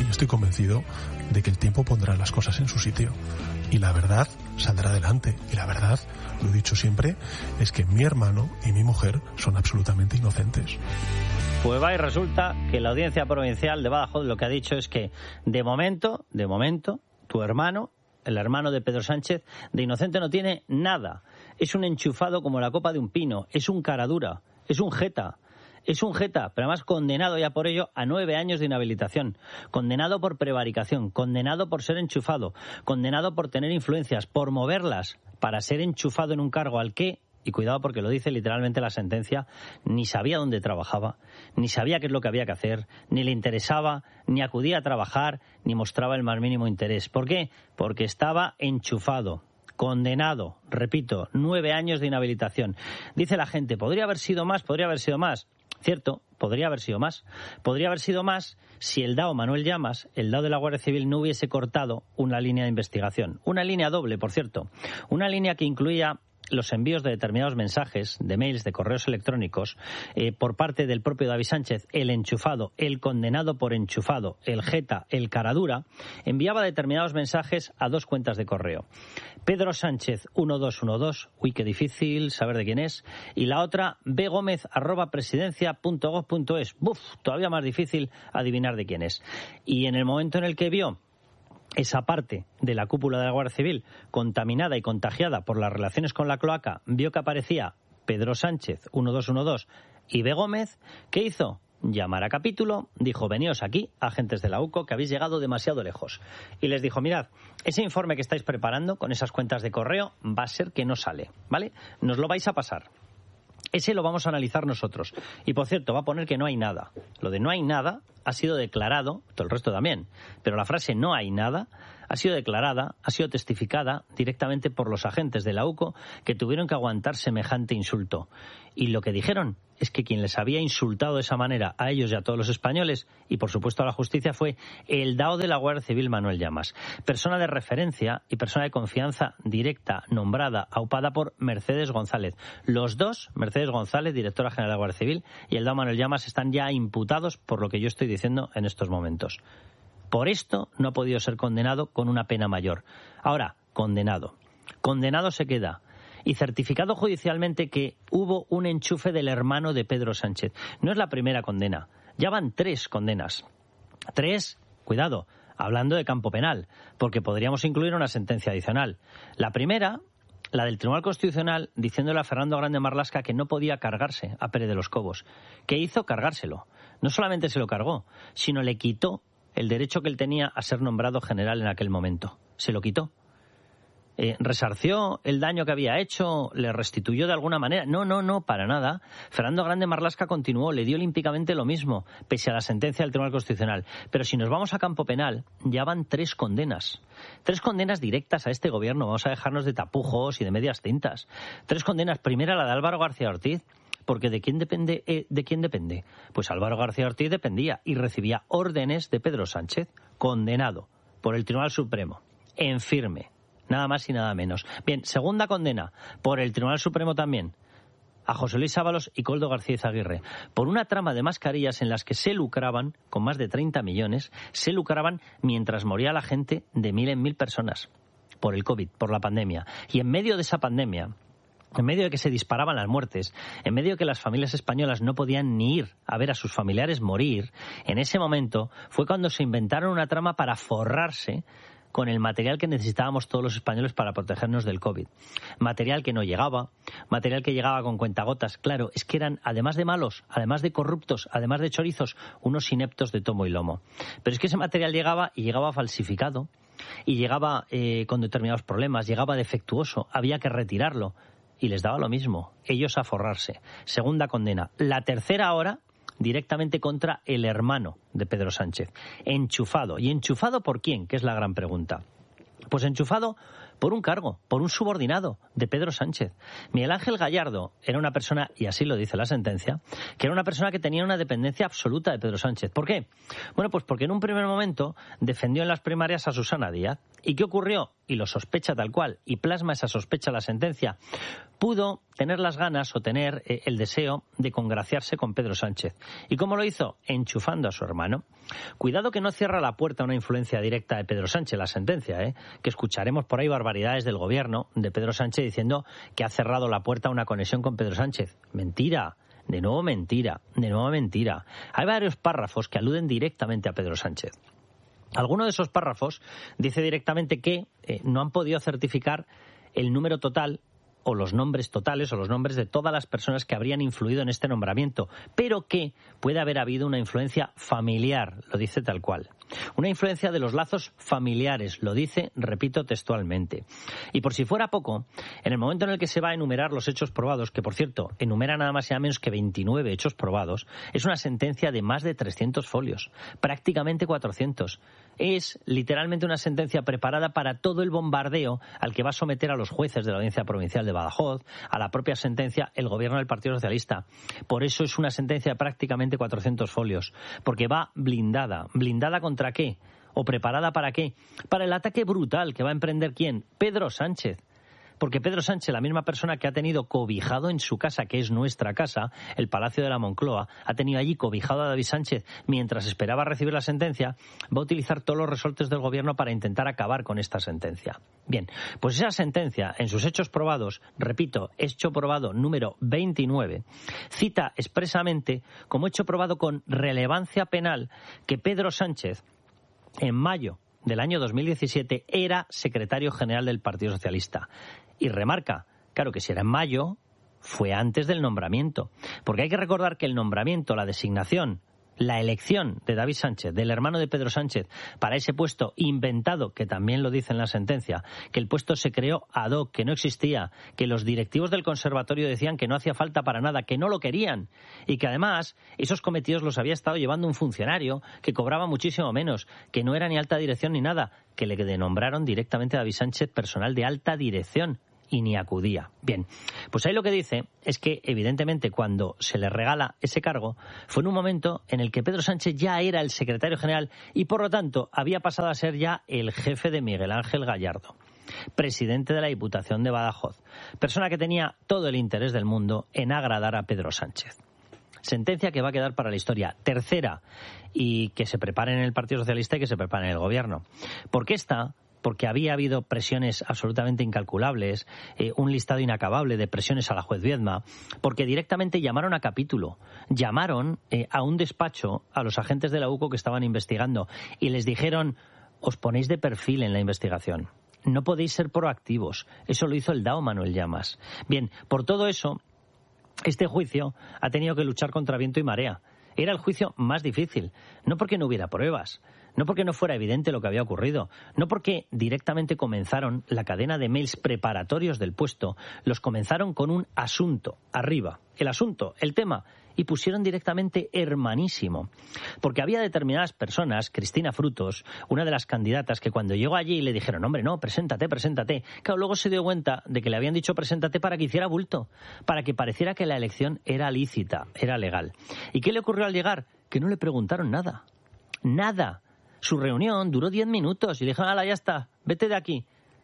y estoy convencido de que el tiempo pondrá las cosas en su sitio y la verdad saldrá adelante. Y la verdad, lo he dicho siempre, es que mi hermano y mi mujer son absolutamente inocentes. Pues va, y resulta que la Audiencia Provincial de Badajoz lo que ha dicho es que de momento, tu hermano, el hermano de Pedro Sánchez, de inocente no tiene nada. Es un enchufado como la copa de un pino, es un caradura, es un jeta, pero además condenado ya por ello a 9 años de inhabilitación, condenado por prevaricación, condenado por ser enchufado, condenado por tener influencias, por moverlas para ser enchufado en un cargo al que, y cuidado porque lo dice literalmente la sentencia, ni sabía dónde trabajaba, ni sabía qué es lo que había que hacer, ni le interesaba, ni acudía a trabajar, ni mostraba el más mínimo interés. ¿Por qué? Porque estaba enchufado, condenado, repito, 9 años de inhabilitación. Dice la gente, ¿podría haber sido más? Cierto, podría haber sido más. Podría haber sido más si el DAO Manuel Llamas, el DAO de la Guardia Civil, no hubiese cortado una línea de investigación. Una línea doble, por cierto. Una línea que incluía los envíos de determinados mensajes, de mails, de correos electrónicos, por parte del propio David Sánchez, el enchufado, el condenado por enchufado, el jeta, el caradura, enviaba determinados mensajes a 2 cuentas de correo. Pedro Sánchez 1212, uy, qué difícil saber de quién es, y la otra bgomez@presidencia.gov.es, todavía más difícil adivinar de quién es. Y en el momento en el que vio esa parte de la cúpula de la Guardia Civil contaminada y contagiada por las relaciones con la cloaca, vio que aparecía Pedro Sánchez 1212 y B. Gómez, ¿qué hizo? Llamar a capítulo, dijo, veníos aquí, agentes de la UCO, que habéis llegado demasiado lejos. Y les dijo, mirad, ese informe que estáis preparando con esas cuentas de correo va a ser que no sale, ¿vale? Nos lo vais a pasar. Ese lo vamos a analizar nosotros. Y, por cierto, va a poner que no hay nada. Lo de no hay nada ha sido declarado, todo el resto también, pero la frase no hay nada ha sido declarada, ha sido testificada directamente por los agentes de la UCO que tuvieron que aguantar semejante insulto. Y lo que dijeron es que quien les había insultado de esa manera a ellos y a todos los españoles, y por supuesto a la justicia, fue el DAO de la Guardia Civil Manuel Llamas, persona de referencia y persona de confianza directa, nombrada, aupada por Mercedes González. Los dos, Mercedes González, directora general de la Guardia Civil, y el DAO Manuel Llamas, están ya imputados por lo que yo estoy diciendo en estos momentos. Por esto no ha podido ser condenado con una pena mayor. Ahora, condenado. Condenado se queda. Y certificado judicialmente que hubo un enchufe del hermano de Pedro Sánchez. No es la primera condena. Ya van 3 condenas. 3, cuidado, hablando de campo penal, porque podríamos incluir una sentencia adicional. La primera, la del Tribunal Constitucional, diciéndole a Fernando Grande Marlaska que no podía cargarse a Pérez de los Cobos. ¿Qué hizo? Cargárselo. No solamente se lo cargó, sino le quitó el derecho que él tenía a ser nombrado general en aquel momento. Se lo quitó. ¿Resarció el daño que había hecho? ¿Le restituyó de alguna manera? No, para nada. Fernando Grande Marlaska continuó, le dio olímpicamente lo mismo, pese a la sentencia del Tribunal Constitucional. Pero si nos vamos a campo penal, ya van 3 condenas. 3 condenas directas a este gobierno. Vamos a dejarnos de tapujos y de medias tintas. 3 condenas. Primera, la de Álvaro García Ortiz. Porque ¿de quién depende? Pues Álvaro García Ortiz dependía y recibía órdenes de Pedro Sánchez, condenado por el Tribunal Supremo, en firme, nada más y nada menos. Bien, segunda condena, por el Tribunal Supremo también, a José Luis Ábalos y Koldo García Izaguirre, por una trama de mascarillas en las que se lucraban, con más de 30 millones, se lucraban mientras moría la gente de 1000 en 1000 personas, por el COVID, por la pandemia. Y en medio de esa pandemia, en medio de que se disparaban las muertes, en medio de que las familias españolas no podían ni ir a ver a sus familiares morir, en ese momento fue cuando se inventaron una trama para forrarse con el material que necesitábamos todos los españoles para protegernos del COVID. Material que no llegaba, material que llegaba con cuentagotas. Claro, es que eran, además de malos, además de corruptos, además de chorizos, unos ineptos de tomo y lomo. Pero es que ese material llegaba y llegaba falsificado, y llegaba con determinados problemas, llegaba defectuoso, había que retirarlo. Y les daba lo mismo, ellos a forrarse. Segunda condena. La tercera ahora, directamente contra el hermano de Pedro Sánchez. Enchufado. ¿Y enchufado por quién? Que es la gran pregunta. Pues enchufado por un cargo, por un subordinado de Pedro Sánchez. Miguel Ángel Gallardo era una persona, y así lo dice la sentencia, que era una persona que tenía una dependencia absoluta de Pedro Sánchez. ¿Por qué? Bueno, pues porque en un primer momento defendió en las primarias a Susana Díaz. ¿Y qué ocurrió? y lo sospecha tal cual, y plasma esa sospecha en la sentencia, pudo tener las ganas o tener el deseo de congraciarse con Pedro Sánchez. ¿Y cómo lo hizo? Enchufando a su hermano. Cuidado que no cierra la puerta a una influencia directa de Pedro Sánchez, la sentencia, que escucharemos por ahí barbaridades del gobierno de Pedro Sánchez diciendo que ha cerrado la puerta a una conexión con Pedro Sánchez. Mentira. De nuevo mentira, de nuevo mentira. Hay varios párrafos que aluden directamente a Pedro Sánchez. Alguno de esos párrafos dice directamente que no han podido certificar el número total o los nombres totales o los nombres de todas las personas que habrían influido en este nombramiento, pero que puede haber habido una influencia familiar, lo dice tal cual. Una influencia de los lazos familiares, lo dice, repito textualmente. Y por si fuera poco, en el momento en el que se va a enumerar los hechos probados, que por cierto, enumera nada más y nada menos que 29 hechos probados, es una sentencia de más de 300 folios, prácticamente 400. Es literalmente una sentencia preparada para todo el bombardeo al que va a someter a los jueces de la Audiencia Provincial de Badajoz, a la propia sentencia, el gobierno del Partido Socialista. Por eso es una sentencia de prácticamente 400 folios, porque va blindada. ¿Blindada contra qué? ¿O preparada para qué? Para el ataque brutal que va a emprender ¿quién? Pedro Sánchez. Porque Pedro Sánchez, la misma persona que ha tenido cobijado en su casa, que es nuestra casa, el Palacio de la Moncloa, ha tenido allí cobijado a David Sánchez mientras esperaba recibir la sentencia, va a utilizar todos los resortes del gobierno para intentar acabar con esta sentencia. Bien, pues esa sentencia, en sus hechos probados, repito, hecho probado número 29, cita expresamente como hecho probado con relevancia penal que Pedro Sánchez, en mayo del año 2017, era secretario general del Partido Socialista. Y remarca, claro que si era en mayo, fue antes del nombramiento. Porque hay que recordar que el nombramiento, la designación, la elección de David Sánchez, del hermano de Pedro Sánchez, para ese puesto inventado, que también lo dice en la sentencia, que el puesto se creó ad hoc, que no existía, que los directivos del conservatorio decían que no hacía falta para nada, que no lo querían, y que además esos cometidos los había estado llevando un funcionario que cobraba muchísimo menos, que no era ni alta dirección ni nada, que le denombraron directamente a David Sánchez personal de alta dirección. Y ni acudía. Bien, pues ahí lo que dice es que, evidentemente, cuando se le regala ese cargo, fue en un momento en el que Pedro Sánchez ya era el secretario general y, por lo tanto, había pasado a ser ya el jefe de Miguel Ángel Gallardo, presidente de la Diputación de Badajoz, persona que tenía todo el interés del mundo en agradar a Pedro Sánchez. Sentencia que va a quedar para la historia. Tercera, y que se prepare en el Partido Socialista y que se prepare en el Gobierno. Porque había habido presiones absolutamente incalculables, un listado inacabable de presiones a la juez Viedma, porque directamente llamaron a capítulo, llamaron a un despacho a los agentes de la UCO que estaban investigando y les dijeron: os ponéis de perfil en la investigación, no podéis ser proactivos. Eso lo hizo el DAO Manuel Llamas. Bien, por todo eso, este juicio ha tenido que luchar contra viento y marea. Era el juicio más difícil, no porque no hubiera pruebas, no porque no fuera evidente lo que había ocurrido, no porque directamente comenzaron la cadena de mails preparatorios del puesto, los comenzaron con un asunto arriba, el asunto, el tema, y pusieron directamente hermanísimo. Porque había determinadas personas, Cristina Frutos, una de las candidatas, que cuando llegó allí le dijeron: hombre, no, preséntate. Claro, luego se dio cuenta de que le habían dicho preséntate para que hiciera bulto, para que pareciera que la elección era lícita, era legal. ¿Y qué le ocurrió al llegar? Que no le preguntaron nada. Nada. Su reunión duró 10 minutos y le dijeron: hala, ya está, vete de aquí.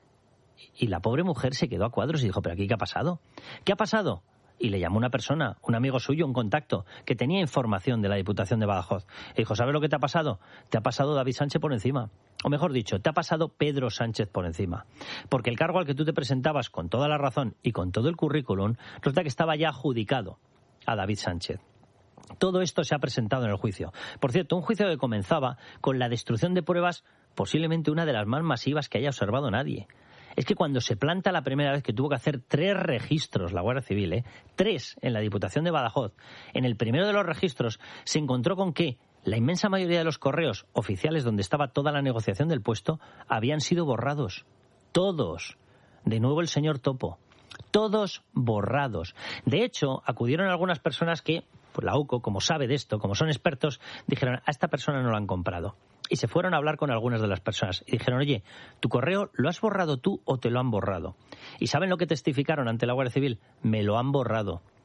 Y la pobre mujer se quedó a cuadros y dijo: ¿pero aquí qué ha pasado? ¿Qué ha pasado? Y le llamó una persona, un amigo suyo, un contacto, que tenía información de la Diputación de Badajoz. Y dijo: ¿sabes lo que te ha pasado? Te ha pasado David Sánchez por encima. O mejor dicho, te ha pasado Pedro Sánchez por encima. Porque el cargo al que tú te presentabas con toda la razón y con todo el currículum, resulta que estaba ya adjudicado a David Sánchez. Todo esto se ha presentado en el juicio. Por cierto, un juicio que comenzaba con la destrucción de pruebas, posiblemente una de las más masivas que haya observado nadie. Es que cuando se planta la primera vez, que tuvo que hacer 3 registros la Guardia Civil, 3 en la Diputación de Badajoz, en el primero de los registros se encontró con que la inmensa mayoría de los correos oficiales donde estaba toda la negociación del puesto habían sido borrados. Todos. De nuevo el señor Topo. Todos borrados. De hecho, acudieron algunas personas que, pues la UCO, como sabe de esto, como son expertos, dijeron: a esta persona no la han comprado. Y se fueron a hablar con algunas de las personas y dijeron: oye, ¿tu correo lo has borrado tú o te lo han borrado? ¿Y saben lo que testificaron ante la Guardia Civil? Me lo han borrado.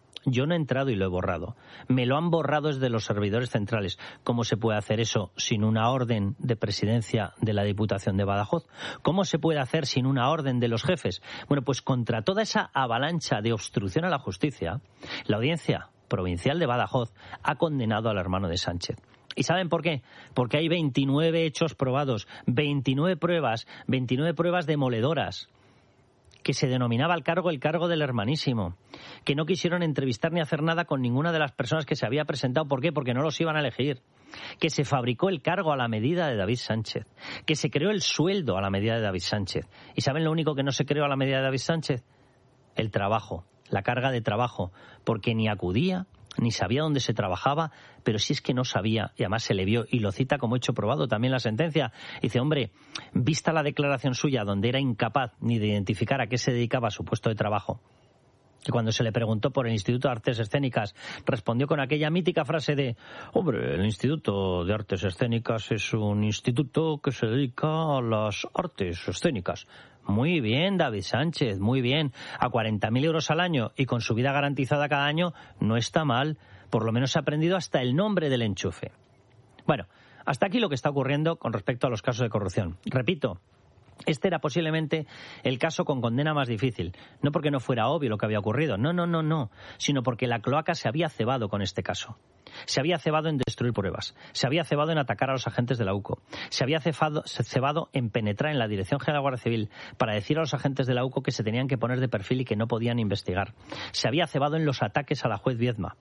Yo no he entrado y lo he borrado. Me lo han borrado desde los servidores centrales. ¿Cómo se puede hacer eso sin una orden de presidencia de la Diputación de Badajoz? ¿Cómo se puede hacer sin una orden de los jefes? Bueno, pues contra toda esa avalancha de obstrucción a la justicia, la Audiencia Provincial de Badajoz ha condenado al hermano de Sánchez. ¿Y saben por qué? Porque hay 29 hechos probados, 29 pruebas demoledoras, que se denominaba el cargo del hermanísimo, que no quisieron entrevistar ni hacer nada con ninguna de las personas que se había presentado. ¿Por qué? Porque no los iban a elegir. Que se fabricó el cargo a la medida de David Sánchez, que se creó el sueldo a la medida de David Sánchez. ¿Y saben lo único que no se creó a la medida de David Sánchez? El trabajo, la carga de trabajo, porque ni acudía, ni sabía dónde se trabajaba, pero si es que no sabía, y además se le vio, y lo cita como hecho probado también la sentencia. Dice, hombre, vista la declaración suya donde era incapaz ni de identificar a qué se dedicaba su puesto de trabajo, que cuando se le preguntó por el Instituto de Artes Escénicas respondió con aquella mítica frase de, hombre, el Instituto de Artes Escénicas es un instituto que se dedica a las artes escénicas. Muy bien, David Sánchez, muy bien. A 40.000 euros al año y con su vida garantizada cada año no está mal. Por lo menos ha aprendido hasta el nombre del enchufe. Bueno, hasta aquí lo que está ocurriendo con respecto a los casos de corrupción. Repito, este era posiblemente el caso con condena más difícil. No porque no fuera obvio lo que había ocurrido, no, sino porque la cloaca se había cebado con este caso. Se había cebado en destruir pruebas, se había cebado en atacar a los agentes de la UCO, se había cebado en penetrar en la Dirección General de la Guardia Civil para decir a los agentes de la UCO que se tenían que poner de perfil y que no podían investigar. Se había cebado en los ataques a la juez Viedma.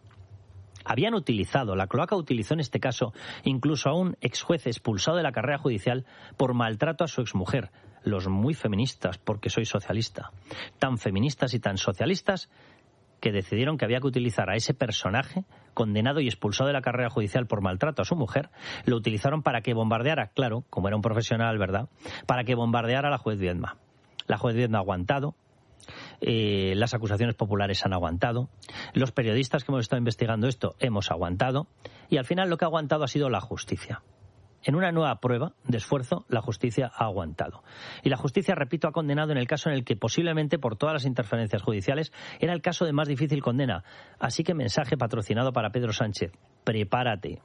La cloaca utilizó en este caso incluso a un exjuez expulsado de la carrera judicial por maltrato a su exmujer. Los muy feministas, porque soy socialista, tan feministas y tan socialistas que decidieron que había que utilizar a ese personaje condenado y expulsado de la carrera judicial por maltrato a su mujer, lo utilizaron para que bombardeara, claro, como era un profesional, ¿verdad?, para que bombardeara a la juez Viedma. La juez Viedma ha aguantado, las acusaciones populares han aguantado, los periodistas que hemos estado investigando esto hemos aguantado, y al final lo que ha aguantado ha sido la justicia. En una nueva prueba de esfuerzo, la justicia ha aguantado. Y la justicia, repito, ha condenado en el caso en el que posiblemente, por todas las interferencias judiciales, era el caso de más difícil condena. Así que mensaje patrocinado para Pedro Sánchez. Prepárate.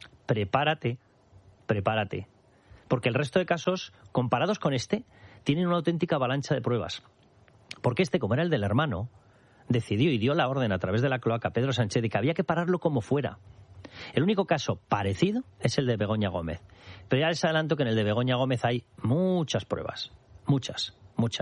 Porque el resto de casos, comparados con este, tienen una auténtica avalancha de pruebas. Porque este, como era el del hermano, decidió y dio la orden a través de la cloaca Pedro Sánchez de que había que pararlo como fuera. El único caso parecido es el de Begoña Gómez. Pero ya les adelanto que en el de Begoña Gómez hay muchas pruebas. Muchas.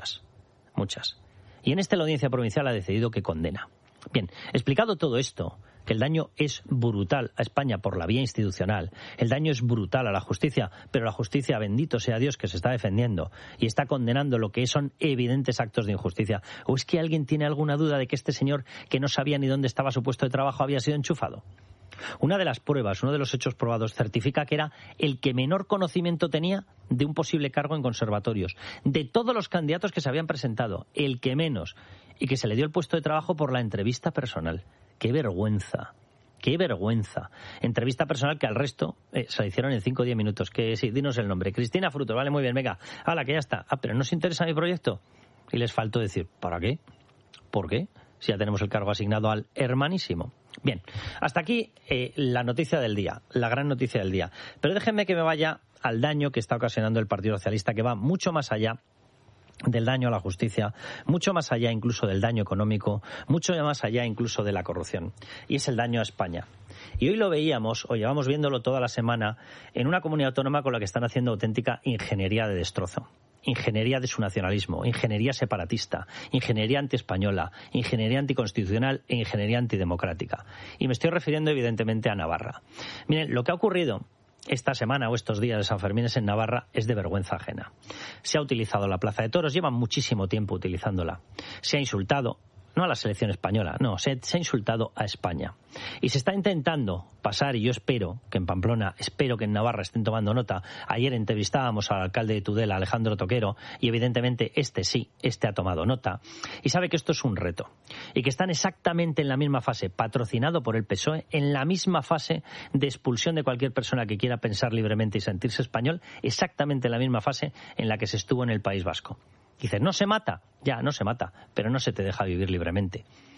Y en este la Audiencia Provincial ha decidido que condena. Bien, explicado todo esto, que el daño es brutal a España por la vía institucional, el daño es brutal a la justicia, pero la justicia, bendito sea Dios, que se está defendiendo y está condenando lo que son evidentes actos de injusticia. ¿O es que alguien tiene alguna duda de que este señor, que no sabía ni dónde estaba su puesto de trabajo, había sido enchufado? Una de las pruebas, uno de los hechos probados, certifica que era el que menor conocimiento tenía de un posible cargo en conservatorios. De todos los candidatos que se habían presentado, el que menos. Y que se le dio el puesto de trabajo por la entrevista personal. ¡Qué vergüenza! ¡Qué vergüenza! Entrevista personal que al resto se la hicieron en 5 o 10 minutos. Que sí, dinos el nombre. Cristina Frutos, vale, muy bien, venga. ¡Hala, que ya está! Ah, pero ¿no os interesa mi proyecto? Y les faltó decir, ¿para qué? ¿Por qué? Si ya tenemos el cargo asignado al hermanísimo. Bien, hasta aquí la noticia del día, la gran noticia del día. Pero déjenme que me vaya al daño que está ocasionando el Partido Socialista, que va mucho más allá del daño a la justicia, mucho más allá incluso del daño económico, mucho más allá incluso de la corrupción. Y es el daño a España. Y hoy lo veíamos, o llevamos viéndolo toda la semana, en una comunidad autónoma con la que están haciendo auténtica ingeniería de destrozo. Ingeniería de su nacionalismo, ingeniería separatista, ingeniería antiespañola, ingeniería anticonstitucional e ingeniería antidemocrática. Y me estoy refiriendo evidentemente a Navarra. Miren, lo que ha ocurrido esta semana o estos días de San Fermín en Navarra es de vergüenza ajena. Se ha utilizado la Plaza de Toros, llevan muchísimo tiempo utilizándola. Se ha insultado, no a la selección española, no, se ha insultado a España. Y se está intentando pasar, y yo espero que en Pamplona, espero que en Navarra estén tomando nota. Ayer entrevistábamos al alcalde de Tudela, Alejandro Toquero, y evidentemente este ha tomado nota. Y sabe que esto es un reto. Y que están exactamente en la misma fase, patrocinado por el PSOE, en la misma fase de expulsión de cualquier persona que quiera pensar libremente y sentirse español, exactamente en la misma fase en la que se estuvo en el País Vasco. Dices, ¿no se mata? Ya, no se mata, pero no se te deja vivir libremente.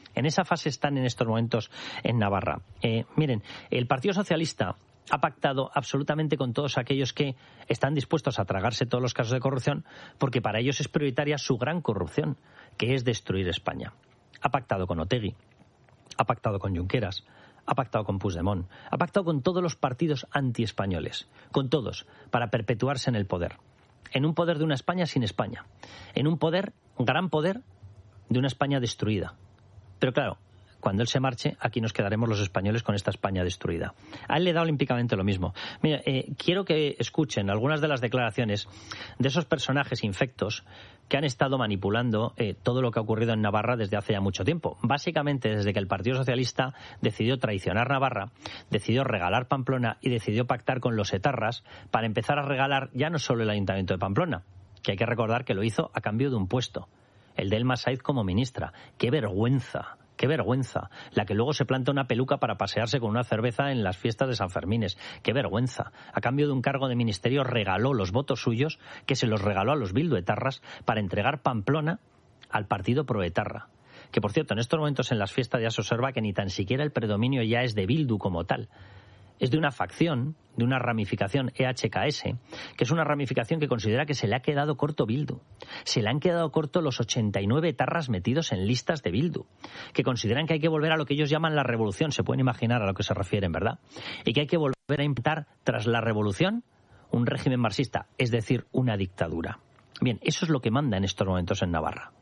En esa fase están en estos momentos en Navarra. Miren, el Partido Socialista ha pactado absolutamente con todos aquellos que están dispuestos a tragarse todos los casos de corrupción, porque para ellos es prioritaria su gran corrupción, que es destruir España. Ha pactado con Otegi, ha pactado con Junqueras, ha pactado con Puigdemont, ha pactado con todos los partidos antiespañoles, con todos, para perpetuarse en el poder. En un poder de una España sin España. En un poder, un gran poder, de una España destruida. Pero claro, cuando él se marche, aquí nos quedaremos los españoles con esta España destruida. A él le da olímpicamente lo mismo. Mira, quiero que escuchen algunas de las declaraciones de esos personajes infectos que han estado manipulando todo lo que ha ocurrido en Navarra desde hace ya mucho tiempo. Básicamente, desde que el Partido Socialista decidió traicionar Navarra, decidió regalar Pamplona y decidió pactar con los etarras para empezar a regalar ya no solo el Ayuntamiento de Pamplona, que hay que recordar que lo hizo a cambio de un puesto, el de Elma Saiz como ministra. ¡Qué vergüenza! ¡Qué vergüenza! La que luego se planta una peluca para pasearse con una cerveza en las fiestas de San Fermines. ¡Qué vergüenza! A cambio de un cargo de ministerio regaló los votos suyos, que se los regaló a los bilduetarras, para entregar Pamplona al partido proetarra. Que, por cierto, en estos momentos en las fiestas ya se observa que ni tan siquiera el predominio ya es de Bildu como tal. Es de una facción, de una ramificación EHKS, que es una ramificación que considera que se le ha quedado corto Bildu. Se le han quedado corto los 89 etarras metidos en listas de Bildu, que consideran que hay que volver a lo que ellos llaman la revolución, se pueden imaginar a lo que se refieren, ¿verdad? Y que hay que volver a implantar tras la revolución un régimen marxista, es decir, una dictadura. Bien, eso es lo que manda en estos momentos en Navarra.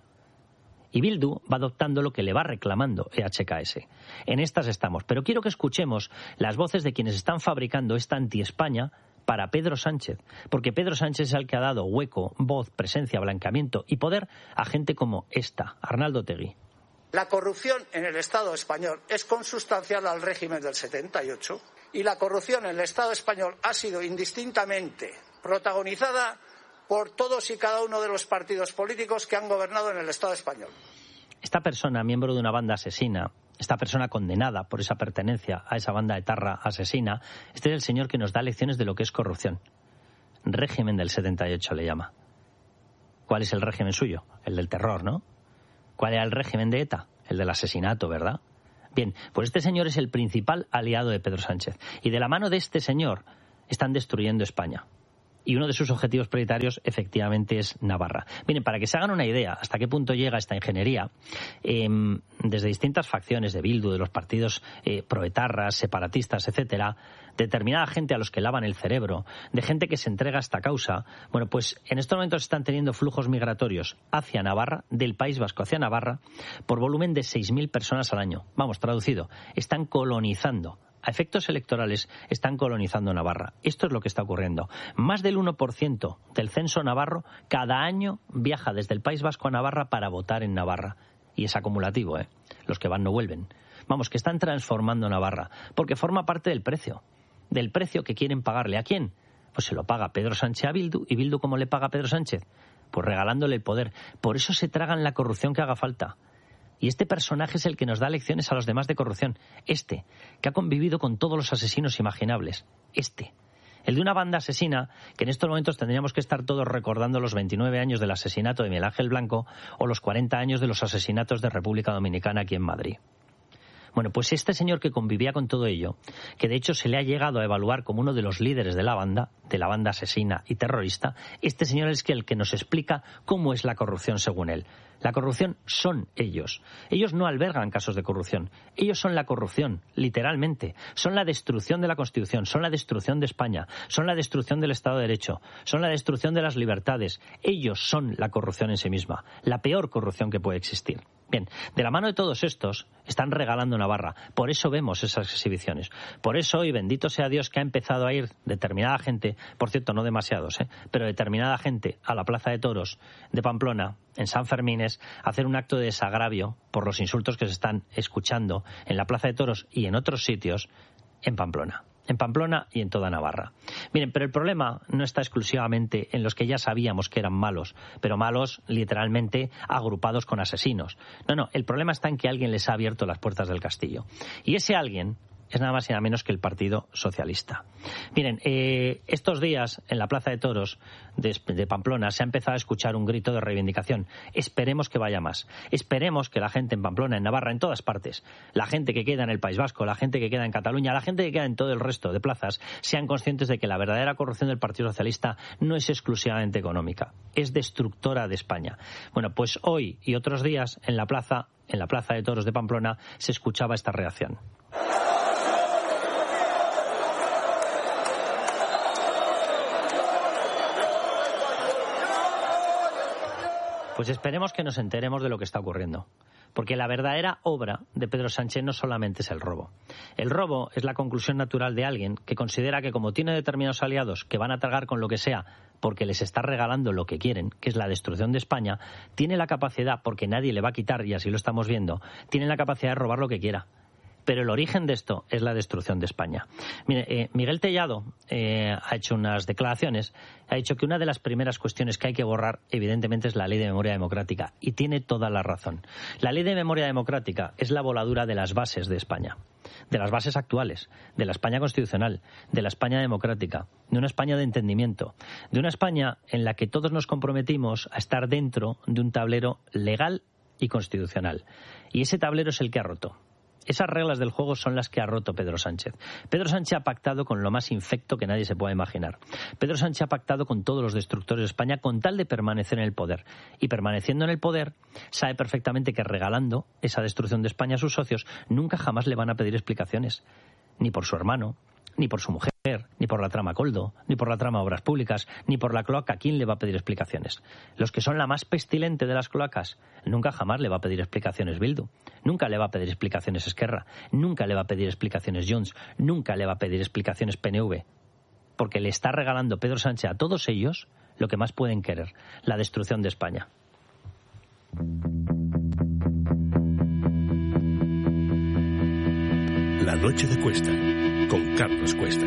Y Bildu va adoptando lo que le va reclamando EHKS. En estas estamos. Pero quiero que escuchemos las voces de quienes están fabricando esta anti-España para Pedro Sánchez. Porque Pedro Sánchez es el que ha dado hueco, voz, presencia, blanqueamiento y poder a gente como esta, Arnaldo Otegi. La corrupción en el Estado español es consustancial al régimen del 78 y la corrupción en el Estado español ha sido indistintamente protagonizada por todos y cada uno de los partidos políticos que han gobernado en el Estado español. Esta persona, miembro de una banda asesina, esta persona condenada por esa pertenencia a esa banda etarra asesina, este es el señor que nos da lecciones de lo que es corrupción. Régimen del 78 le llama. ¿Cuál es el régimen suyo? El del terror, ¿no? ¿Cuál era el régimen de ETA? El del asesinato, ¿verdad? Bien, pues este señor es el principal aliado de Pedro Sánchez. Y de la mano de este señor están destruyendo España. Y uno de sus objetivos prioritarios, efectivamente, es Navarra. Miren, para que se hagan una idea hasta qué punto llega esta ingeniería, desde distintas facciones de Bildu, de los partidos proetarras, separatistas, etcétera, determinada gente a los que lavan el cerebro, de gente que se entrega a esta causa, bueno, pues en estos momentos están teniendo flujos migratorios hacia Navarra, del País Vasco hacia Navarra, por volumen de 6.000 personas al año. Vamos, traducido, están colonizando. A efectos electorales están colonizando Navarra. Esto es lo que está ocurriendo. Más del 1% del censo navarro cada año viaja desde el País Vasco a Navarra para votar en Navarra. Y es acumulativo, ¿eh? Los que van no vuelven. Vamos, que están transformando Navarra, porque forma parte del precio que quieren pagarle. ¿A quién? Pues se lo paga Pedro Sánchez a Bildu. ¿Y Bildu cómo le paga a Pedro Sánchez? Pues regalándole el poder. Por eso se tragan la corrupción que haga falta. Y este personaje es el que nos da lecciones a los demás de corrupción. Este, que ha convivido con todos los asesinos imaginables. Este. El de una banda asesina que en estos momentos tendríamos que estar todos recordando los 29 años del asesinato de Miguel Ángel Blanco o los 40 años de los asesinatos de República Dominicana aquí en Madrid. Bueno, pues este señor que convivía con todo ello, que de hecho se le ha llegado a evaluar como uno de los líderes de la banda asesina y terrorista, este señor es el que nos explica cómo es la corrupción según él. La corrupción son ellos. Ellos no albergan casos de corrupción. Ellos son la corrupción, literalmente. Son la destrucción de la Constitución, son la destrucción de España, son la destrucción del Estado de Derecho, son la destrucción de las libertades. Ellos son la corrupción en sí misma, la peor corrupción que puede existir. Bien, de la mano de todos estos están regalando Navarra. Por eso vemos esas exhibiciones. Por eso hoy, bendito sea Dios, que ha empezado a ir determinada gente, por cierto, no demasiados, pero determinada gente a la Plaza de Toros de Pamplona, en San Fermines, a hacer un acto de desagravio por los insultos que se están escuchando en la Plaza de Toros y en otros sitios en Pamplona y en toda Navarra. Miren, pero el problema no está exclusivamente en los que ya sabíamos que eran malos, pero malos literalmente agrupados con asesinos. No, el problema está en que alguien les ha abierto las puertas del castillo. Y ese alguien es nada más y nada menos que el Partido Socialista. Miren, estos días en la Plaza de Toros de Pamplona se ha empezado a escuchar un grito de reivindicación. Esperemos que vaya más. Esperemos que la gente en Pamplona, en Navarra, en todas partes, la gente que queda en el País Vasco, la gente que queda en Cataluña, la gente que queda en todo el resto de plazas, sean conscientes de que la verdadera corrupción del Partido Socialista no es exclusivamente económica, es destructora de España. Bueno, pues hoy y otros días en la Plaza de Toros de Pamplona se escuchaba esta reacción. Pues esperemos que nos enteremos de lo que está ocurriendo. Porque la verdadera obra de Pedro Sánchez no solamente es el robo. El robo es la conclusión natural de alguien que considera que como tiene determinados aliados que van a tragar con lo que sea porque les está regalando lo que quieren, que es la destrucción de España, tiene la capacidad, porque nadie le va a quitar, y así lo estamos viendo, tiene la capacidad de robar lo que quiera. Pero el origen de esto es la destrucción de España. Mire, Miguel Tellado ha hecho unas declaraciones, ha dicho que una de las primeras cuestiones que hay que borrar, evidentemente, es la Ley de Memoria Democrática. Y tiene toda la razón. La Ley de Memoria Democrática es la voladura de las bases de España, de las bases actuales, de la España constitucional, de la España democrática, de una España de entendimiento, de una España en la que todos nos comprometimos a estar dentro de un tablero legal y constitucional. Y ese tablero es el que ha roto. Esas reglas del juego son las que ha roto Pedro Sánchez. Pedro Sánchez ha pactado con lo más infecto que nadie se pueda imaginar. Pedro Sánchez ha pactado con todos los destructores de España con tal de permanecer en el poder. Y permaneciendo en el poder, sabe perfectamente que regalando esa destrucción de España a sus socios, nunca jamás le van a pedir explicaciones. Ni por su hermano, ni por su mujer, ni por la trama Coldo, ni por la trama Obras Públicas, ni por la cloaca. ¿Quién le va a pedir explicaciones? Los que son la más pestilente de las cloacas, nunca jamás le va a pedir explicaciones Bildu, nunca le va a pedir explicaciones Esquerra, nunca le va a pedir explicaciones Junts, nunca le va a pedir explicaciones PNV, porque le está regalando Pedro Sánchez a todos ellos lo que más pueden querer, la destrucción de España. La noche de Cuesta, con Carlos Cuesta.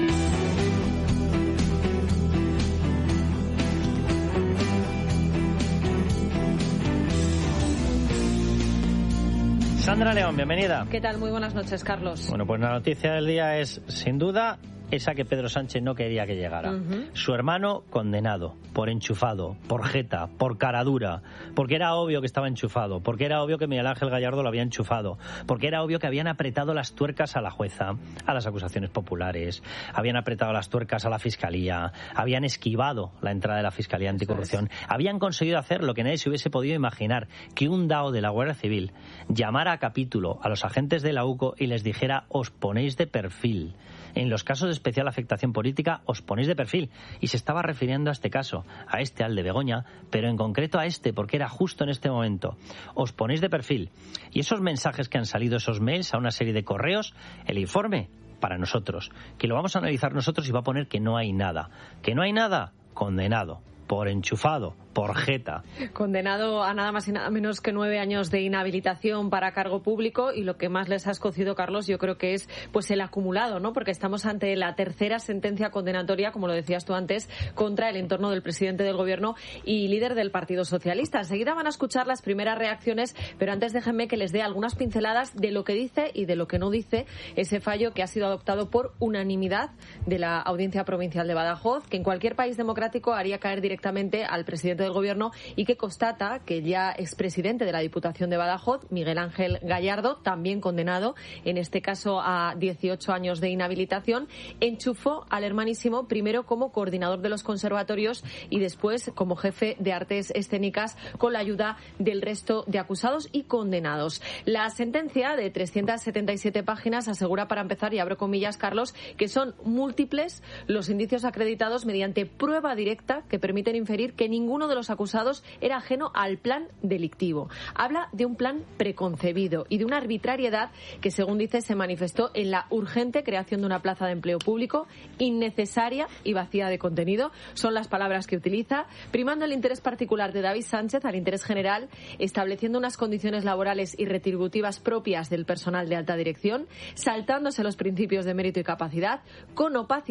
Sandra León, bienvenida. ¿Qué tal? Muy buenas noches, Carlos. Bueno, pues la noticia del día es, sin duda, esa que Pedro Sánchez no quería que llegara. Su hermano condenado, por enchufado, por jeta, por caradura, porque era obvio que estaba enchufado, porque era obvio que Miguel Ángel Gallardo lo había enchufado, porque era obvio que habían apretado las tuercas a la jueza, a las acusaciones populares, habían apretado las tuercas a la Fiscalía, habían esquivado la entrada de la Fiscalía Anticorrupción, habían conseguido hacer lo que nadie se hubiese podido imaginar, que un DAO de la Guardia Civil llamara a capítulo a los agentes de la UCO y les dijera: os ponéis de perfil. En los casos de especial afectación política os ponéis de perfil. Y se estaba refiriendo a este caso, al de Begoña, pero en concreto a este, porque era justo en este momento. Os ponéis de perfil. Y esos mensajes que han salido, esos mails, a una serie de correos, el informe para nosotros, que lo vamos a analizar nosotros y va a poner que no hay nada. Que no hay nada, condenado, por enchufado, por jeta. Condenado a nada más y nada menos que 9 años de inhabilitación para cargo público, y lo que más les ha escocido, Carlos, yo creo que es pues el acumulado, ¿no? Porque estamos ante la tercera sentencia condenatoria, como lo decías tú antes, contra el entorno del presidente del Gobierno y líder del Partido Socialista. Enseguida van a escuchar las primeras reacciones, pero antes déjenme que les dé algunas pinceladas de lo que dice y de lo que no dice ese fallo que ha sido adoptado por unanimidad de la Audiencia Provincial de Badajoz, que en cualquier país democrático haría caer directamente al presidente del Gobierno, y que constata que el ya expresidente de la Diputación de Badajoz, Miguel Ángel Gallardo, también condenado, en este caso a 18 años de inhabilitación, enchufó al hermanísimo primero como coordinador de los conservatorios y después como jefe de artes escénicas, con la ayuda del resto de acusados y condenados. La sentencia de 377 páginas asegura, para empezar, y abro comillas, Carlos, que son múltiples los indicios acreditados mediante prueba directa que permiten inferir que ninguno de los acusados era ajeno al plan delictivo. Habla de un plan preconcebido y de una arbitrariedad que, según dice, se manifestó en la urgente creación de una plaza de empleo público, innecesaria y vacía de contenido. Son las palabras que utiliza, primando el interés particular de David Sánchez al interés general, estableciendo unas condiciones laborales y retributivas propias del personal de alta dirección, saltándose los principios de mérito y capacidad, con opacidad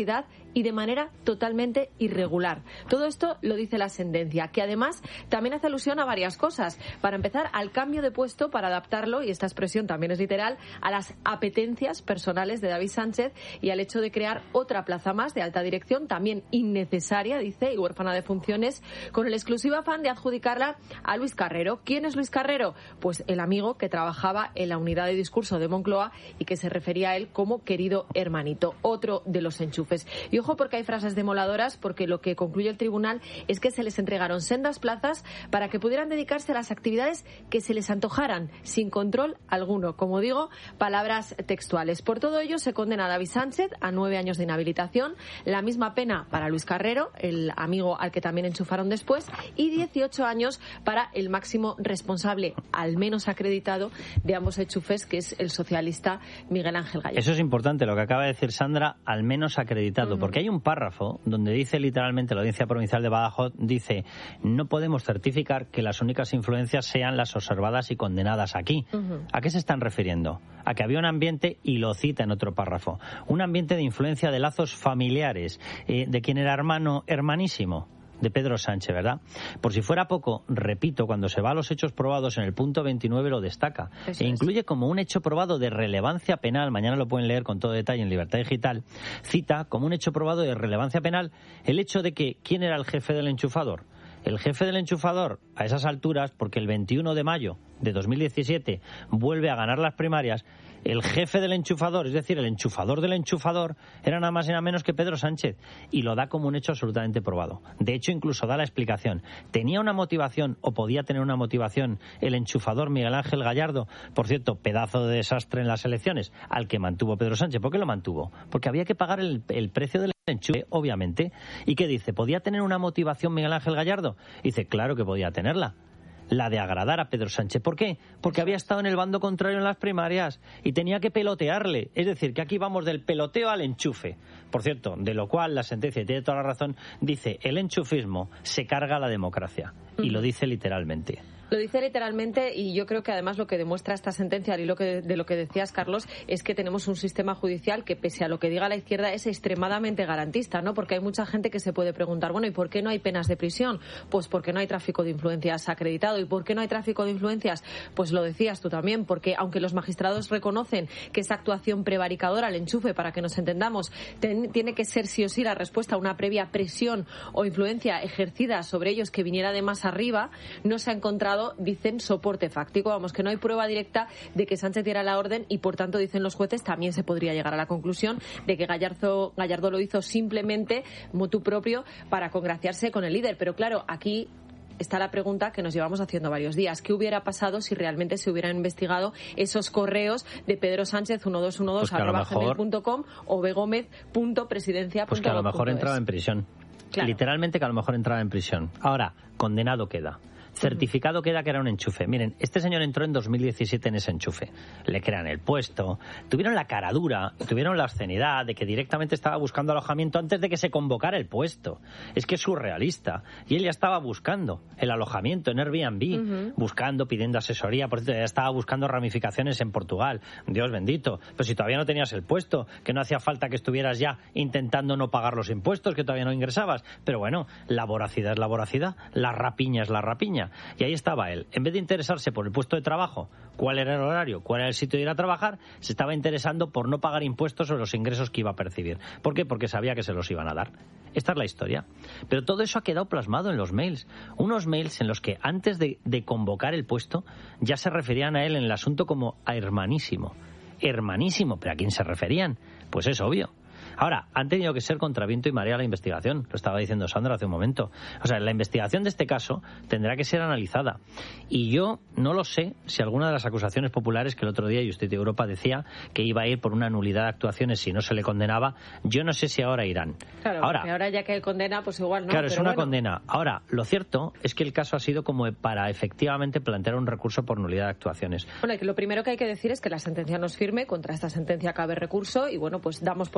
y de manera totalmente irregular. Todo esto lo dice la sentencia, que además también hace alusión a varias cosas. Para empezar, al cambio de puesto para adaptarlo, y esta expresión también es literal, a las apetencias personales de David Sánchez y al hecho de crear otra plaza más de alta dirección, también innecesaria, dice, y huérfana de funciones, con el exclusivo afán de adjudicarla a Luis Carrero. ¿Quién es Luis Carrero? Pues el amigo que trabajaba en la unidad de discurso de Moncloa y que se refería a él como querido hermanito, otro de los enchufes. Y ojo, porque hay frases demoladoras, porque lo que concluye el tribunal es que se les entregaron sendas plazas para que pudieran dedicarse a las actividades que se les antojaran, sin control alguno. Como digo, palabras textuales. Por todo ello, se condena a David Sánchez a 9 años de inhabilitación, la misma pena para Luis Carrero, el amigo al que también enchufaron después, y 18 años para el máximo responsable, al menos acreditado, de ambos enchufes, que es el socialista Miguel Ángel Gallardo. Eso es importante, lo que acaba de decir Sandra, al menos acreditado, porque hay un párrafo donde dice literalmente la Audiencia Provincial de Badajoz, dice, no podemos certificar que las únicas influencias sean las observadas y condenadas aquí. ¿A qué se están refiriendo? A que había un ambiente, y lo cita en otro párrafo, un ambiente de influencia de lazos familiares, de quien era hermanísimo de Pedro Sánchez, ¿verdad? Por si fuera poco, repito, cuando se va a los hechos probados en el punto 29 lo destaca. Eso incluye como un hecho probado de relevancia penal, mañana lo pueden leer con todo detalle en Libertad Digital, cita como un hecho probado de relevancia penal el hecho de que, ¿quién era el jefe del enchufador? El jefe del enchufador, a esas alturas, porque el 21 de mayo de 2017 vuelve a ganar las primarias, el jefe del enchufador, es decir, el enchufador del enchufador, era nada más y nada menos que Pedro Sánchez, y lo da como un hecho absolutamente probado. De hecho, incluso da la explicación. ¿Tenía una motivación o podía tener una motivación el enchufador Miguel Ángel Gallardo? Por cierto, pedazo de desastre en las elecciones, al que mantuvo Pedro Sánchez. ¿Por qué lo mantuvo? Porque había que pagar el precio del enchufe, obviamente. ¿Y qué dice? ¿Podía tener una motivación Miguel Ángel Gallardo? Dice, claro que podía tenerla. La de agradar a Pedro Sánchez. ¿Por qué? Porque había estado en el bando contrario en las primarias y tenía que pelotearle. Es decir, que aquí vamos del peloteo al enchufe. Por cierto, de lo cual la sentencia, y tiene toda la razón, dice, el enchufismo se carga a la democracia. Y lo dice literalmente. Lo dice literalmente, y yo creo que además lo que demuestra esta sentencia, y de lo que decías, Carlos, es que tenemos un sistema judicial que, pese a lo que diga la izquierda, es extremadamente garantista, ¿no? Porque hay mucha gente que se puede preguntar, bueno, ¿y por qué no hay penas de prisión? Pues porque no hay tráfico de influencias acreditado. ¿Y por qué no hay tráfico de influencias? Pues lo decías tú también, porque aunque los magistrados reconocen que esa actuación prevaricadora, el enchufe, para que nos entendamos, tiene que ser sí o sí la respuesta a una previa presión o influencia ejercida sobre ellos que viniera de más arriba, no se ha encontrado, dicen, soporte fáctico. Vamos, que no hay prueba directa de que Sánchez diera la orden y, por tanto, dicen los jueces, también se podría llegar a la conclusión de que Gallardo lo hizo simplemente motu propio para congraciarse con el líder. Pero claro, aquí está la pregunta que nos llevamos haciendo varios días. ¿Qué hubiera pasado si realmente se hubieran investigado esos correos de Pedro Sánchez 1212@gmail.com o begomez.presidencia.gov.es? Pues que a lo mejor entraba en prisión. Claro. Literalmente que a lo mejor entraba en prisión. Ahora, condenado queda. Certificado queda que era un enchufe. Miren, este señor entró en 2017 en ese enchufe. Le crean el puesto, tuvieron la cara dura, tuvieron la obscenidad de que directamente estaba buscando alojamiento antes de que se convocara el puesto. Es que es surrealista. Y él ya estaba buscando el alojamiento en Airbnb, buscando, pidiendo asesoría. Por cierto, ya estaba buscando ramificaciones en Portugal. Dios bendito. Pero si todavía no tenías el puesto, que no hacía falta que estuvieras ya intentando no pagar los impuestos, que todavía no ingresabas. Pero bueno, la voracidad es la voracidad, la rapiña es la rapiña. Y ahí estaba él. En vez de interesarse por el puesto de trabajo, cuál era el horario, cuál era el sitio de ir a trabajar, se estaba interesando por no pagar impuestos sobre los ingresos que iba a percibir. ¿Por qué? Porque sabía que se los iban a dar. Esta es la historia. Pero todo eso ha quedado plasmado en los mails. Unos mails en los que antes de convocar el puesto ya se referían a él en el asunto como a hermanísimo. Hermanísimo. ¿Pero a quién se referían? Pues es obvio. Ahora, han tenido que ser contra viento y marea la investigación, lo estaba diciendo Sandra hace un momento. O sea, la investigación de este caso tendrá que ser analizada. Y yo no lo sé si alguna de las acusaciones populares que el otro día Justicia Europa decía que iba a ir por una nulidad de actuaciones si no se le condenaba, yo no sé si ahora irán. Claro, ahora ya que él condena, pues igual no. Claro, es una condena. Ahora, lo cierto es que el caso ha sido como para efectivamente plantear un recurso por nulidad de actuaciones. Bueno, y que lo primero que hay que decir es que la sentencia no es firme, contra esta sentencia cabe recurso y bueno, pues damos por hecho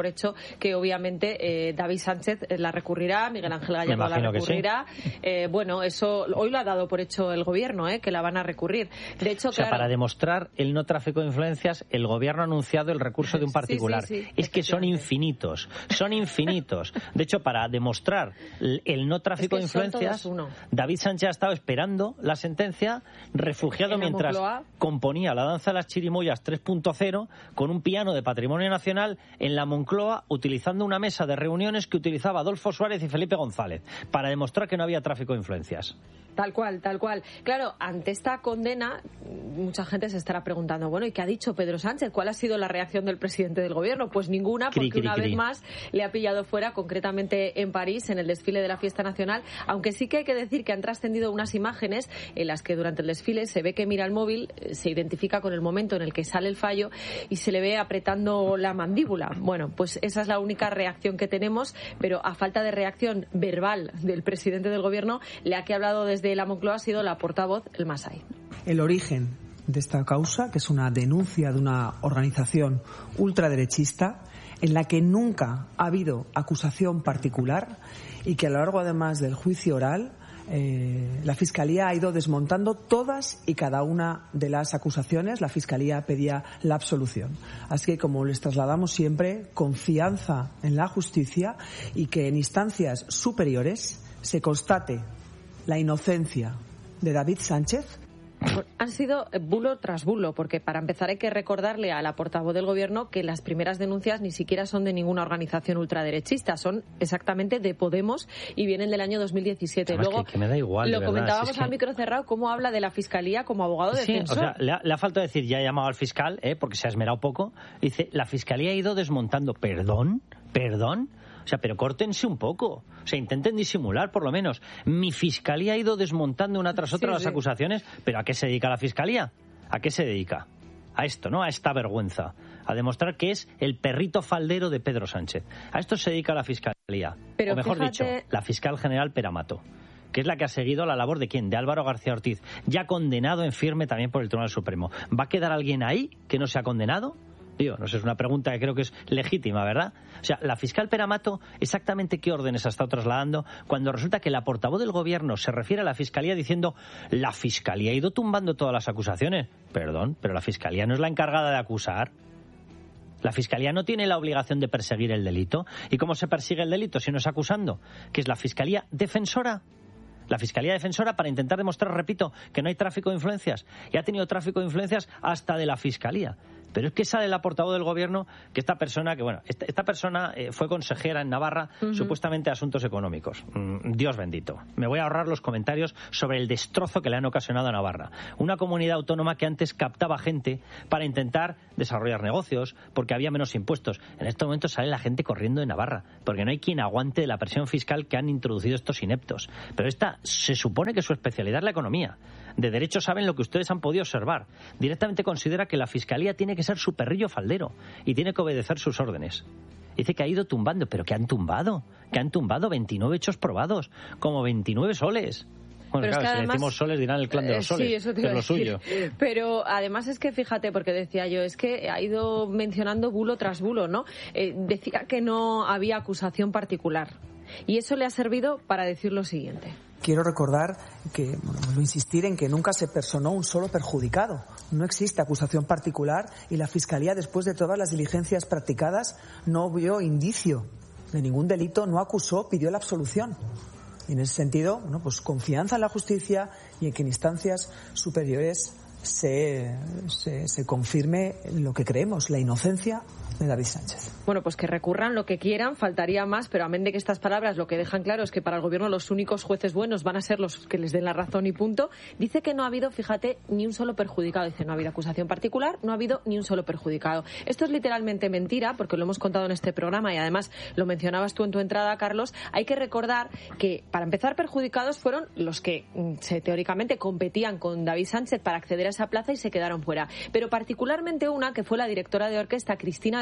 que obviamente David Sánchez la recurrirá, Miguel Ángel Gallardo la recurrirá. Sí. Bueno, eso hoy lo ha dado por hecho el gobierno, que la van a recurrir. De hecho, o sea, para demostrar el no tráfico de influencias, el gobierno ha anunciado el recurso de un particular. Sí, es que son infinitos. De hecho, para demostrar el no tráfico de influencias, David Sánchez ha estado esperando la sentencia, refugiado mientras componía la danza de las chirimoyas 3.0 con un piano de Patrimonio Nacional en la Moncloa, utilizando una mesa de reuniones que utilizaba Adolfo Suárez y Felipe González, para demostrar que no había tráfico de influencias. Tal cual. Claro, ante esta condena, mucha gente se estará preguntando, bueno, ¿y qué ha dicho Pedro Sánchez? ¿Cuál ha sido la reacción del presidente del gobierno? Pues ninguna, porque una vez más le ha pillado fuera, concretamente en París, en el desfile de la Fiesta Nacional, aunque sí que hay que decir que han trascendido unas imágenes en las que durante el desfile se ve que mira el móvil, se identifica con el momento en el que sale el fallo y se le ve apretando la mandíbula. Bueno, pues esa es la única reacción que tenemos, pero a falta de reacción verbal del presidente del gobierno, la que ha hablado desde la Moncloa ha sido la portavoz, el Masai. El origen de esta causa, que es una denuncia de una organización ultraderechista en la que nunca ha habido acusación particular y que a lo largo además del juicio oral la Fiscalía ha ido desmontando todas y cada una de las acusaciones. La Fiscalía pedía la absolución. Así que, como les trasladamos siempre, confianza en la justicia y que en instancias superiores se constate la inocencia de David Sánchez. Han sido bulo tras bulo, porque para empezar hay que recordarle a la portavoz del gobierno que las primeras denuncias ni siquiera son de ninguna organización ultraderechista, son exactamente de Podemos y vienen del año 2017. Además, luego que me da igual, lo comentábamos al micro cerrado, cómo habla de la Fiscalía como abogado defensor. O sea, le ha faltado decir, ya ha llamado al fiscal, porque se ha esmerado poco, dice, la Fiscalía ha ido desmontando. ¿Perdón? O sea, pero córtense un poco. O sea, intenten disimular, por lo menos. Mi Fiscalía ha ido desmontando una tras otra las acusaciones, pero ¿a qué se dedica la Fiscalía? ¿A qué se dedica? A esto, ¿no? A esta vergüenza. A demostrar que es el perrito faldero de Pedro Sánchez. A esto se dedica la Fiscalía. Pero o mejor dicho, la fiscal general Peramato, que es la que ha seguido la labor de ¿quién? De Álvaro García Ortiz, ya condenado en firme también por el Tribunal Supremo. ¿Va a quedar alguien ahí que no se ha condenado? Digo, no sé, es una pregunta que creo que es legítima, ¿verdad? O sea, la fiscal Peramato, ¿exactamente qué órdenes ha estado trasladando cuando resulta que la portavoz del gobierno se refiere a la Fiscalía diciendo la Fiscalía ha ido tumbando todas las acusaciones? Perdón, pero la Fiscalía no es la encargada de acusar. La Fiscalía no tiene la obligación de perseguir el delito. ¿Y cómo se persigue el delito si no es acusando? ¿Que es la Fiscalía defensora? La Fiscalía defensora para intentar demostrar, repito, que no hay tráfico de influencias. Y ha tenido tráfico de influencias hasta de la Fiscalía. Pero es que sale la portavoz del gobierno que esta persona fue consejera en Navarra, supuestamente de asuntos económicos. Dios bendito. Me voy a ahorrar los comentarios sobre el destrozo que le han ocasionado a Navarra. Una comunidad autónoma que antes captaba gente para intentar desarrollar negocios porque había menos impuestos. En este momento sale la gente corriendo de Navarra porque no hay quien aguante la presión fiscal que han introducido estos ineptos. Pero esta se supone que su especialidad es la economía. De derecho saben lo que ustedes han podido observar. Directamente considera que la Fiscalía tiene que ser su perrillo faldero y tiene que obedecer sus órdenes. Dice que ha ido tumbando, pero ¿qué han tumbado? ¿Qué han tumbado? 29 hechos probados, como 29 soles. Bueno, pero claro, es que si además, decimos soles dirán el clan de los soles, sí, eso te que es iba a lo decir. suyo. Pero además es que fíjate, porque decía yo, es que ha ido mencionando bulo tras bulo, ¿no? Decía que no había acusación particular. Y eso le ha servido para decir lo siguiente. Quiero recordar que, insistir en que nunca se personó un solo perjudicado. No existe acusación particular y la Fiscalía, después de todas las diligencias practicadas, no vio indicio de ningún delito, no acusó, pidió la absolución. Y en ese sentido, pues confianza en la justicia y en que en instancias superiores se confirme lo que creemos, la inocencia de David Sánchez. Bueno, pues que recurran lo que quieran, faltaría más, pero amén de que estas palabras lo que dejan claro es que para el gobierno los únicos jueces buenos van a ser los que les den la razón y punto. Dice que no ha habido, fíjate, ni un solo perjudicado. Dice, no ha habido acusación particular, no ha habido ni un solo perjudicado. Esto es literalmente mentira, porque lo hemos contado en este programa y además lo mencionabas tú en tu entrada, Carlos. Hay que recordar que, para empezar, perjudicados fueron los que teóricamente competían con David Sánchez para acceder a esa plaza y se quedaron fuera. Pero particularmente una que fue la directora de orquesta, Cristina de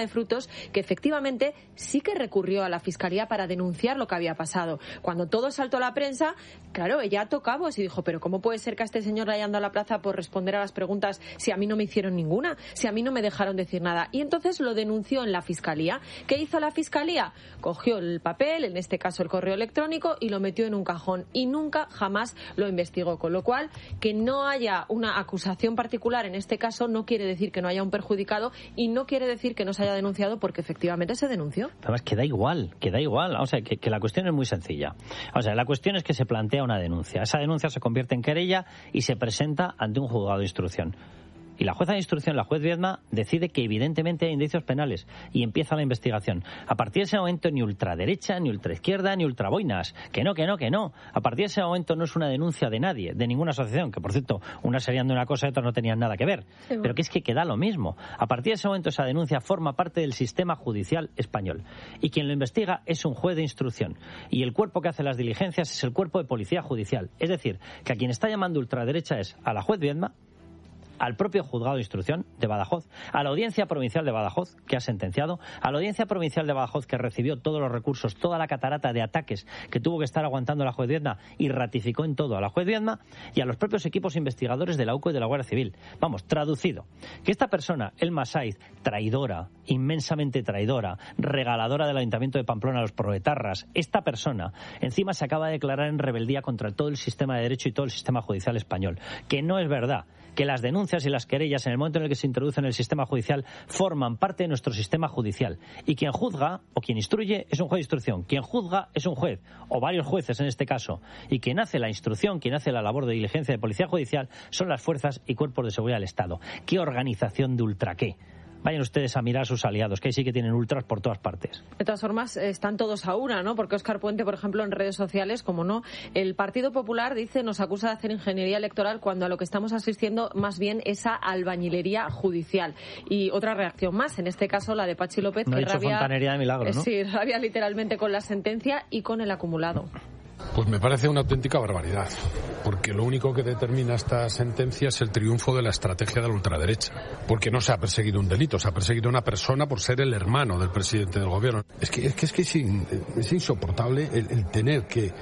frutos, que efectivamente sí que recurrió a la Fiscalía para denunciar lo que había pasado. Cuando todo saltó a la prensa, claro, ella ató cabos y dijo, pero ¿cómo puede ser que a este señor le hayan dado la plaza por responder a las preguntas si a mí no me hicieron ninguna, si a mí no me dejaron decir nada? Y entonces lo denunció en la Fiscalía. ¿Qué hizo la Fiscalía? Cogió el papel, en este caso el correo electrónico, y lo metió en un cajón y nunca jamás lo investigó. Con lo cual, que no haya una acusación particular en este caso no quiere decir que no haya un perjudicado y no quiere decir que no se haya denunciado, porque efectivamente se denunció. Además, que da igual. O sea, que la cuestión es muy sencilla. O sea, la cuestión es que se plantea una denuncia. Esa denuncia se convierte en querella y se presenta ante un juzgado de instrucción. Y la jueza de instrucción, la juez Viedma, decide que evidentemente hay indicios penales y empieza la investigación. A partir de ese momento ni ultraderecha, ni ultraizquierda, ni ultraboinas. Que no. A partir de ese momento no es una denuncia de nadie, de ninguna asociación, que por cierto, unas serían de una cosa y otras no tenían nada que ver. Sí, pero que es que da lo mismo. A partir de ese momento esa denuncia forma parte del sistema judicial español. Y quien lo investiga es un juez de instrucción. Y el cuerpo que hace las diligencias es el cuerpo de policía judicial. Es decir, que a quien está llamando ultraderecha es a la juez Viedma, al propio juzgado de instrucción de Badajoz, a la Audiencia Provincial de Badajoz, que ha sentenciado, a la Audiencia Provincial de Badajoz, que recibió todos los recursos, toda la catarata de ataques que tuvo que estar aguantando la juez Viedma y ratificó en todo a la juez Viedma, y a los propios equipos investigadores de la UCO y de la Guardia Civil. Vamos, traducido, que esta persona, Elma Saiz, traidora, inmensamente traidora, regaladora del Ayuntamiento de Pamplona a los proetarras, esta persona encima se acaba de declarar en rebeldía contra todo el sistema de derecho y todo el sistema judicial español. Que no es verdad, que las denuncias y las querellas en el momento en el que se introducen en el sistema judicial forman parte de nuestro sistema judicial, y quien juzga o quien instruye es un juez de instrucción, quien juzga es un juez o varios jueces en este caso, y quien hace la instrucción, quien hace la labor de diligencia de policía judicial son las fuerzas y cuerpos de seguridad del Estado. ¿Qué organización de ultra qué? Vayan ustedes a mirar a sus aliados, que ahí sí que tienen ultras por todas partes. De todas formas, están todos a una, ¿no? Porque Óscar Puente, por ejemplo, en redes sociales, como no, el Partido Popular dice, nos acusa de hacer ingeniería electoral cuando a lo que estamos asistiendo más bien es a albañilería judicial. Y otra reacción más, en este caso la de Pachi López, no que rabia, fontanería de milagro, ¿no? Sí, rabia literalmente con la sentencia y con el acumulado. Pues me parece una auténtica barbaridad, porque lo único que determina esta sentencia es el triunfo de la estrategia de la ultraderecha, porque no se ha perseguido un delito, se ha perseguido a una persona por ser el hermano del presidente del gobierno. Es insoportable el tener que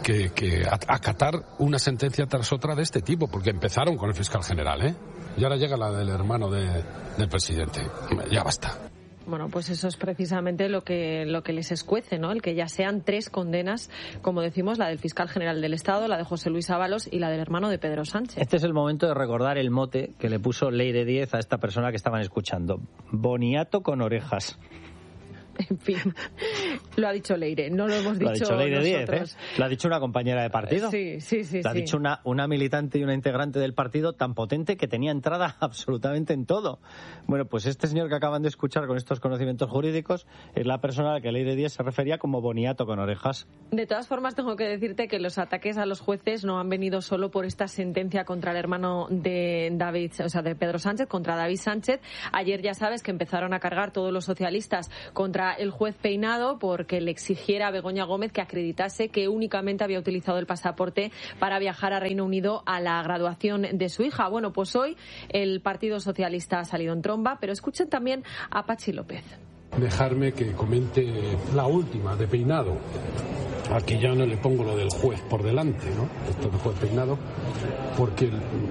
acatar una sentencia tras otra de este tipo, porque empezaron con el fiscal general, y ahora llega la del hermano del presidente. Ya basta. Bueno, pues eso es precisamente lo que les escuece, ¿no? El que ya sean 3 condenas, como decimos, la del fiscal general del Estado, la de José Luis Ábalos y la del hermano de Pedro Sánchez. Este es el momento de recordar el mote que le puso Leire Díez a esta persona que estaban escuchando. Boniato con orejas. En fin, lo ha dicho Leire, no lo hemos dicho nosotros. Lo ha dicho Leire 10, ¿eh? Lo ha dicho una compañera de partido. Sí. Lo ha dicho una militante y una integrante del partido tan potente que tenía entrada absolutamente en todo. Bueno, pues este señor que acaban de escuchar con estos conocimientos jurídicos es la persona a la que Leire 10 se refería como boniato con orejas. De todas formas, tengo que decirte que los ataques a los jueces no han venido solo por esta sentencia contra el hermano de de Pedro Sánchez, contra David Sánchez. Ayer ya sabes que empezaron a cargar todos los socialistas contra el juez Peinado porque le exigiera a Begoña Gómez que acreditase que únicamente había utilizado el pasaporte para viajar a Reino Unido a la graduación de su hija. Bueno, pues hoy el Partido Socialista ha salido en tromba, pero escuchen también a Pachi López. Dejarme que comente la última de Peinado. Aquí ya no le pongo lo del juez por delante, ¿no? Esto del juez Peinado, porque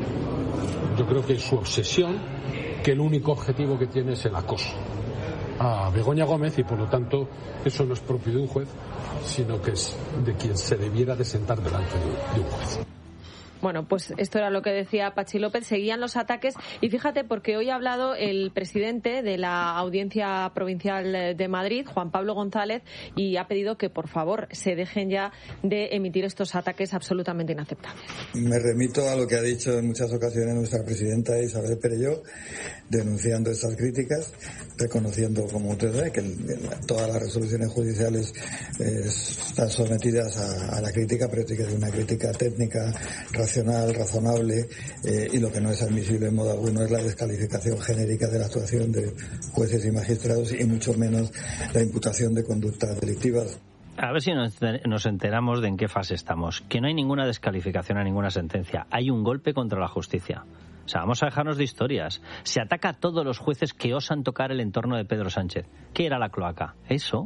yo creo que es su obsesión, que el único objetivo que tiene es el acoso a Begoña Gómez, y por lo tanto eso no es propio de un juez, sino que es de quien se debiera de sentar delante de un juez. Bueno, pues esto era lo que decía Pachi López. Seguían los ataques y fíjate, porque hoy ha hablado el presidente de la Audiencia Provincial de Madrid, Juan Pablo González, y ha pedido que por favor se dejen ya de emitir estos ataques absolutamente inaceptables. Me remito a lo que ha dicho en muchas ocasiones nuestra presidenta Isabel Perelló, denunciando estas críticas, reconociendo, como usted ve, que todas las resoluciones judiciales están sometidas a la crítica, pero tiene que ser una crítica técnica, racional, razonable, y lo que no es admisible en modo alguno es la descalificación genérica de la actuación de jueces y magistrados, y mucho menos la imputación de conductas delictivas. A ver si nos enteramos de en qué fase estamos. Que no hay ninguna descalificación a ninguna sentencia. Hay un golpe contra la justicia. O sea, vamos a dejarnos de historias. Se ataca a todos los jueces que osan tocar el entorno de Pedro Sánchez. ¿Qué era la cloaca? Eso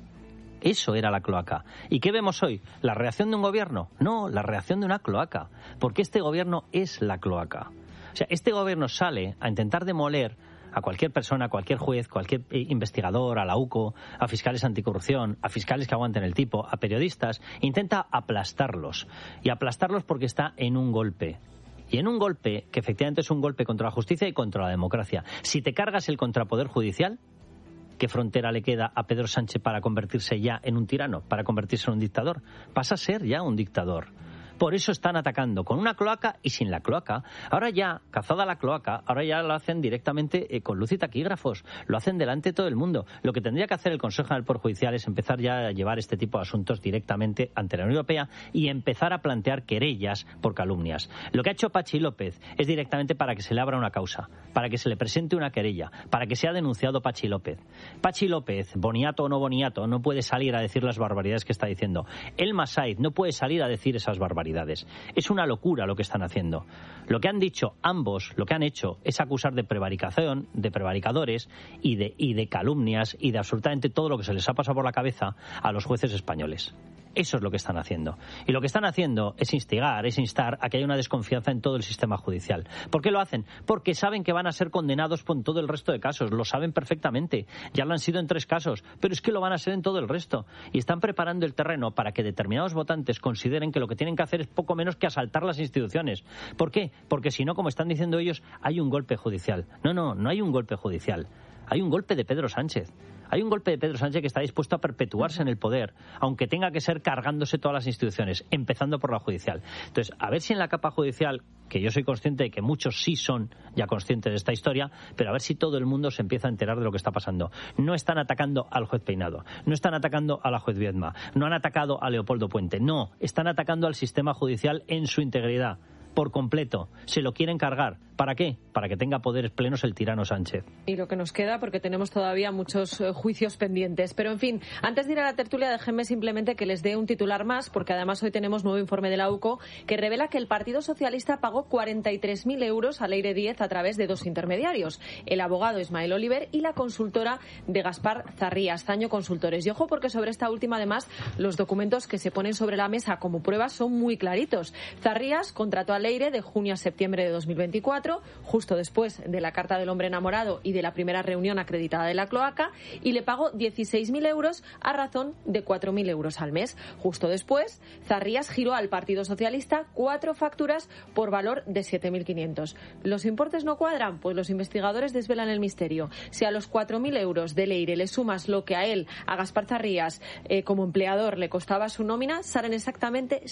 era la cloaca. ¿Y qué vemos hoy? ¿La reacción de un gobierno? No, la reacción de una cloaca. Porque este gobierno es la cloaca. O sea, este gobierno sale a intentar demoler a cualquier persona, a cualquier juez, cualquier investigador, a la UCO, a fiscales anticorrupción, a fiscales que aguanten el tipo, a periodistas. Intenta aplastarlos. Y aplastarlos porque está en un golpe. Y en un golpe, que efectivamente es un golpe contra la justicia y contra la democracia. Si te cargas el contrapoder judicial, ¿qué frontera le queda a Pedro Sánchez para convertirse ya en un tirano, para convertirse en un dictador? Pasa a ser ya un dictador. Por eso están atacando con una cloaca y sin la cloaca. Ahora ya, cazada la cloaca, ahora ya lo hacen directamente con luz y taquígrafos. Lo hacen delante de todo el mundo. Lo que tendría que hacer el Consejo General del Poder Judicial es empezar ya a llevar este tipo de asuntos directamente ante la Unión Europea y empezar a plantear querellas por calumnias. Lo que ha hecho Pachi López es directamente para que se le abra una causa, para que se le presente una querella, para que sea denunciado Pachi López. Pachi López, boniato o no boniato, no puede salir a decir las barbaridades que está diciendo. Elma Said no puede salir a decir esas barbaridades. Es una locura lo que están haciendo. Lo que han dicho ambos, lo que han hecho es acusar de prevaricación, de prevaricadores y de calumnias y de absolutamente todo lo que se les ha pasado por la cabeza a los jueces españoles. Eso es lo que están haciendo. Y lo que están haciendo es instigar, es instar a que haya una desconfianza en todo el sistema judicial. ¿Por qué lo hacen? Porque saben que van a ser condenados por todo el resto de casos. Lo saben perfectamente. Ya lo han sido en 3 casos. Pero es que lo van a ser en todo el resto. Y están preparando el terreno para que determinados votantes consideren que lo que tienen que hacer es poco menos que asaltar las instituciones. ¿Por qué? Porque si no, como están diciendo ellos, hay un golpe judicial. No hay un golpe judicial. Hay un golpe de Pedro Sánchez. Hay un golpe de Pedro Sánchez que está dispuesto a perpetuarse en el poder, aunque tenga que ser cargándose todas las instituciones, empezando por la judicial. Entonces, a ver si en la capa judicial, que yo soy consciente de que muchos sí son ya conscientes de esta historia, pero a ver si todo el mundo se empieza a enterar de lo que está pasando. No están atacando al juez Peinado, no están atacando a la juez Viedma, no han atacado a Leopoldo Puente, no, están atacando al sistema judicial en su integridad. Por completo. Se lo quieren cargar. ¿Para qué? Para que tenga poderes plenos el tirano Sánchez. Y lo que nos queda, porque tenemos todavía muchos juicios pendientes. Pero, en fin, antes de ir a la tertulia, déjenme simplemente que les dé un titular más, porque además hoy tenemos nuevo informe de la UCO que revela que el Partido Socialista pagó 43.000 euros a Leire Díez a través de 2 intermediarios, el abogado Ismael Oliver y la consultora de Gaspar Zarrías, Zaño Consultores. Y ojo, porque sobre esta última, además, los documentos que se ponen sobre la mesa como pruebas son muy claritos. Zarrías contrató a Leire de junio a septiembre de 2024, justo después de la Carta del Hombre Enamorado y de la primera reunión acreditada de la cloaca, y le pagó 16.000 euros a razón de 4.000 euros al mes. Justo después, Zarrías giró al Partido Socialista 4 facturas por valor de 7.500. ¿Los importes no cuadran? Pues los investigadores desvelan el misterio. Si a los 4.000 euros de Leire le sumas lo que a él, a Gaspar Zarrías, como empleador le costaba su nómina, salen exactamente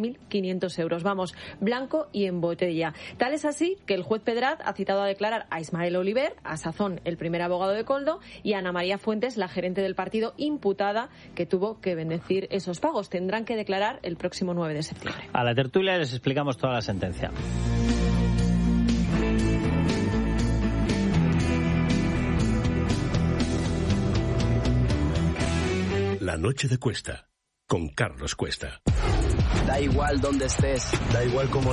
7.500 euros. Vamos, blanco y en botella. Tal es así que el juez Pedraz ha citado a declarar a Ismael Oliver, a sazón el primer abogado de Koldo, y a Ana María Fuentes, la gerente del partido imputada, que tuvo que bendecir esos pagos. Tendrán que declarar el próximo 9 de septiembre. A la tertulia les explicamos toda la sentencia. La noche de Cuesta, con Carlos Cuesta. Da igual dónde estés, da igual cómo